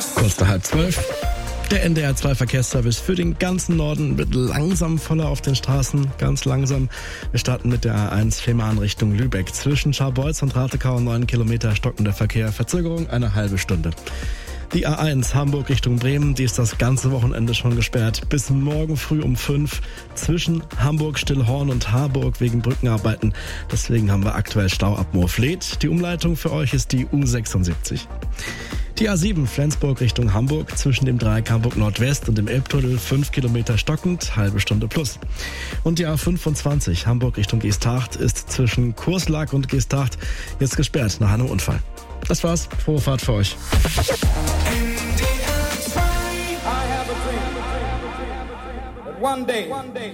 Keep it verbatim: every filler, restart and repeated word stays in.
Kurz nach halb zwölf. Der N D R zwei Verkehrsservice für den ganzen Norden wird langsam voller auf den Straßen, ganz langsam. Wir starten mit der A eins Fehmarn Richtung Lübeck. Zwischen Scharbeutz und Ratekau neun Kilometer stockender Verkehr, Verzögerung eine halbe Stunde. Die A eins Hamburg Richtung Bremen, die ist das ganze Wochenende schon gesperrt. Bis morgen früh um fünf zwischen Hamburg, Stillhorn und Harburg wegen Brückenarbeiten. Deswegen haben wir aktuell Stau ab Moorfleet. Die Umleitung für euch ist die U sechsundsiebzig. Die A sieben Flensburg Richtung Hamburg zwischen dem Dreieck Hamburg Nordwest und dem Elbtunnel fünf Kilometer stockend, halbe Stunde plus. Und die A fünfundzwanzig Hamburg Richtung Geesthacht ist zwischen Kurslack und Geesthacht jetzt gesperrt nach einem Unfall. Das war's. Frohe Fahrt für euch. One day, one day.